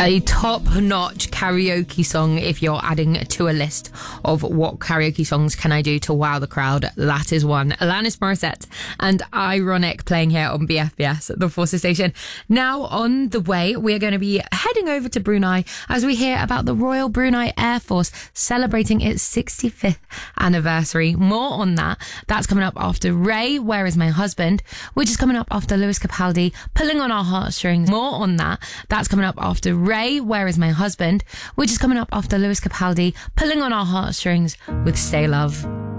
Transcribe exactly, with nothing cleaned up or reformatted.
A top-notch karaoke song if you're adding to a list of what karaoke songs can I do to wow the crowd. That is one. Alanis Morissette and Ironic playing here on B F B S, the Forces station. Now on the way, we're going to be heading over to Brunei as we hear about the Royal Brunei Air Force celebrating its sixty-fifth anniversary. More on that. That's coming up after Ray, Where Is My Husband, which is coming up after Lewis Capaldi, Pulling on Our Heartstrings. More on that. That's coming up after Ray, Where Is My Husband, which is coming up after Lewis Capaldi, Pulling on Our Heartstrings with Stay Love.